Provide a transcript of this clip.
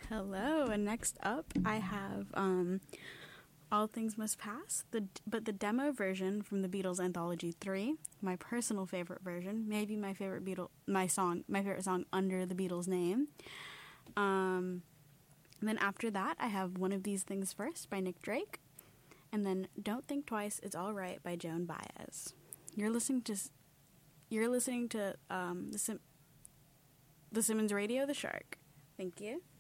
Hello, and next up I have All Things Must Pass, but the demo version from the Beatles Anthology 3, my personal favorite version, maybe my favorite favorite song under the Beatles name. And then after that, I have One of These Things First by Nick Drake, and then Don't Think Twice, It's All Right by Joan Baez. You're listening to the Simmons Radio, The Shark. Thank you.